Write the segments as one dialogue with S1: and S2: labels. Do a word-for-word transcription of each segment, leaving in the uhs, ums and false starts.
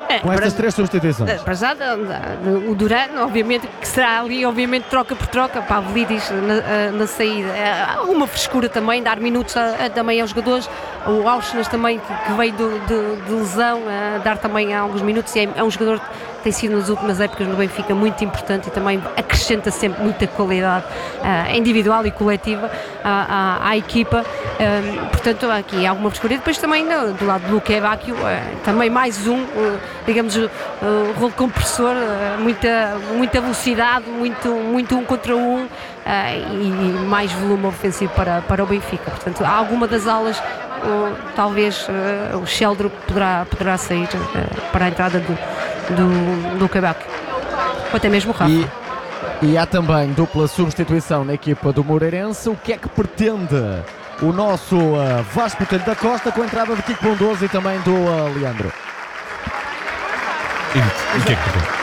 S1: É,
S2: com estas três substituições?
S1: Para já, o Duran, obviamente, que será ali, obviamente, troca por troca. Pavlidis na, na saída. Há uma frescura também, dar minutos a, a, também aos jogadores. O Auschwitz também, que, que veio do, de, de lesão, a dar também alguns minutos. E é, é um jogador que tem sido nas últimas épocas no Benfica muito importante e também acrescenta sempre muita qualidade uh, individual e coletiva à, à, à equipa. Um, portanto, aqui há alguma frescura. E depois também, no, do lado do Luque Bacchio, uh, também mais um, uh, digamos, uh, rolo compressor, uh, muita, muita velocidade, muito, muito um contra um uh, e, e mais volume ofensivo para, para o Benfica. Portanto, há alguma das alas, uh, talvez uh, o Sheldrup poderá, poderá sair uh, para a entrada do, do, do Quebec, ou até mesmo o Rafa.
S2: E, e há também dupla substituição na equipa do Moreirense. O que é que pretende o nosso uh, Vasco Botelho da Costa com a entrada de Kiko Bondoso e também do uh, Leandro?
S3: E o que é que pretende?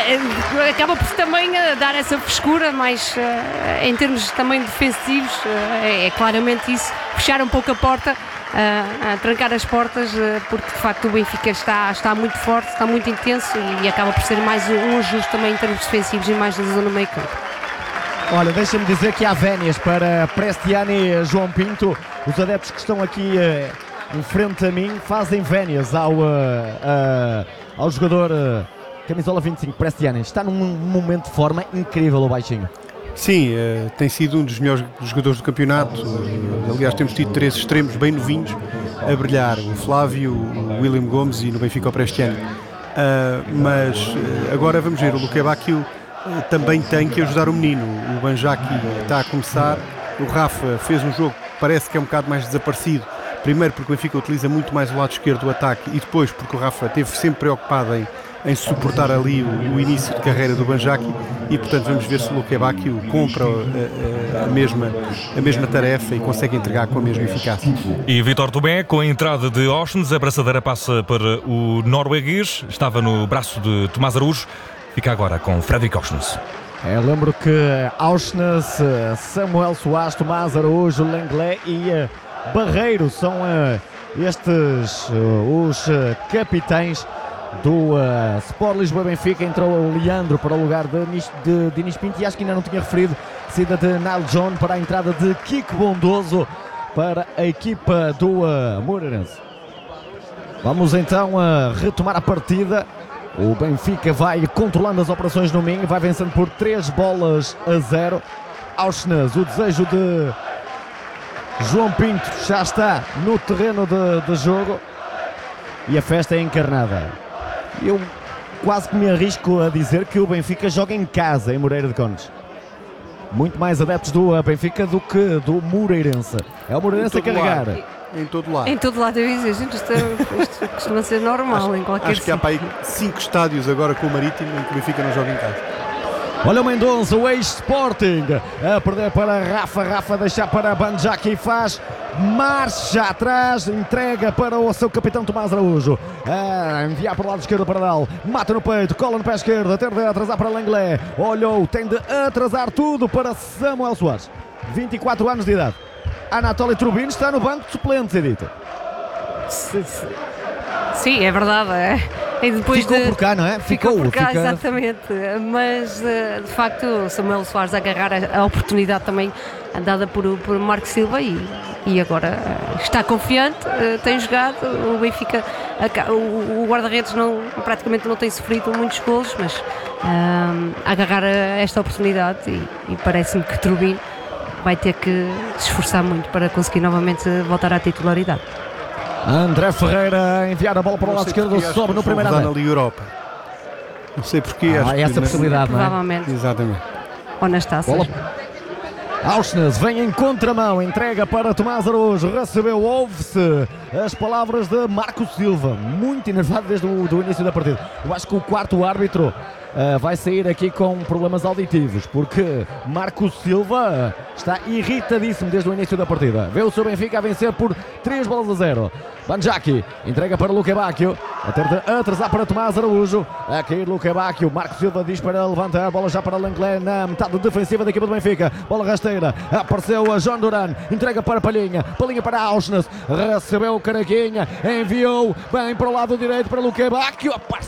S1: É, acaba por também uh, dar essa frescura, mas uh, em termos também defensivos, uh, é, é claramente isso, fechar um pouco a porta, uh, a trancar as portas, uh, porque de facto o Benfica está, está muito forte, está muito intenso e, e acaba por ser mais um, um ajuste também em termos defensivos e mais na zona meio campo.
S2: Olha, deixa-me dizer que há vénias para Prestiani e João Pinto. Os adeptos que estão aqui uh, em frente a mim fazem vénias ao, uh, uh, ao jogador uh, camisola vinte e cinco, Prestiani. Está num momento de forma incrível o baixinho.
S4: Sim, uh, tem sido um dos melhores jogadores do campeonato. Uh, aliás, temos tido três extremos bem novinhos a brilhar. O Flávio, o William Gomes e no Benfica o Prestiani. Uh, mas uh, agora vamos ver, o Luque Bacchio uh, também tem que ajudar o menino. O Banjaki está a começar. O Rafa fez um jogo que parece que é um bocado mais desaparecido. Primeiro porque o Benfica utiliza muito mais o lado esquerdo do ataque e depois porque o Rafa esteve sempre preocupado em em suportar ali o, o início de carreira do Banjaki e portanto vamos ver se o Luque Bacchio compra a, a, a, mesma, a mesma tarefa e consegue entregar com a mesma eficácia.
S3: E Vitor Tomé, com a entrada de Auschwitz, a braçadeira passa para o norueguês, estava no braço de Tomás Araújo, fica agora com Fredrik Auschwitz.
S2: É, lembro que Auschwitz, Samuel Soares, Tomás Araújo, Lenglet e uh, Barreiro são uh, estes uh, os uh, capitães do uh, Sport Lisboa Benfica. Entrou o Leandro para o lugar de, de, de Inês Pinto e acho que ainda não tinha referido, saída de Nile John para a entrada de Kiko Bondoso para a equipa do uh, Moreirense. Vamos então uh, retomar a partida. O Benfica vai controlando as operações no Minho, vai vencendo por três bolas a zero. Auschwitz, o desejo de João Pinto já está no terreno de, de jogo e a festa é encarnada. Eu quase que me arrisco a dizer que o Benfica joga em casa em Moreira de Cónegos. Muito mais adeptos do Benfica do que do Moreirense. É o Moreirense a carregar.
S4: Lado. Em todo lado.
S1: Em todo lado, eu ia dizer, gente, isto, isto costuma ser normal
S4: acho,
S1: em qualquer
S4: Acho que há para aí cinco estádios agora com o Marítimo em que o Benfica não joga em casa.
S2: Olha o Mendonça, o ex-Sporting, a perder para Rafa, Rafa deixar para Banjaki e faz marcha atrás, entrega para o seu capitão Tomás Araújo, a enviar para o lado esquerdo para Dal, mata no peito, cola no pé esquerdo, tem de atrasar para Lenglet, olhou, tem de atrasar tudo para Samuel Soares, vinte e quatro anos de idade. Anatoly Trubin está no banco de suplentes, Edito.
S1: Sim, é verdade, é. E depois
S2: ficou
S1: de...
S2: por cá, não é?
S1: Ficou, ficou por cá,
S2: fica...
S1: exatamente. Mas, de facto, Samuel Soares a agarrar a, a oportunidade também dada por, por Marco Silva e, e agora está confiante, tem jogado. O Benfica, o, o guarda-redes não, praticamente não tem sofrido muitos golos, mas um, a agarrar a esta oportunidade e, e parece-me que Trubin vai ter que se esforçar muito para conseguir novamente voltar à titularidade.
S2: André Ferreira a enviar a bola para o lado esquerdo, sobe no primeiro
S4: andar na Liga Europa. Não sei porquê.
S2: Ah,
S4: acho
S2: essa
S4: que
S2: possibilidade, não é?
S1: Provavelmente.
S4: Exatamente.
S1: Ou nas taças.
S2: Bola. Auschwitz vem em contramão, entrega para Tomás Araújo, recebeu, ouve-se as palavras de Marco Silva, muito enervado desde o do início da partida. Eu acho que o quarto árbitro Uh, vai sair aqui com problemas auditivos, porque Marco Silva está irritadíssimo desde o início da partida. Vê o seu Benfica a vencer por três bolas a zero. Banjaki entrega para Luque Bacchio, a ter de atrasar para Tomás Araújo, a cair Luque Bacchio. Marco Silva diz para levantar, bola já para Lenglet na metade defensiva da equipa do Benfica. Bola rasteira, apareceu a João Duran, entrega para Palhinha, Palhinha para Auschwitz, recebeu o Caraquinha, enviou bem para o lado direito para Luque Bacchio.